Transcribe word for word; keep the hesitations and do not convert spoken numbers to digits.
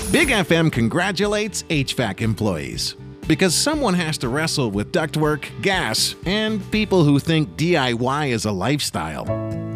Big F M congratulates H V A C employees because someone has to wrestle with ductwork, gas, and people who think D I Y is a lifestyle.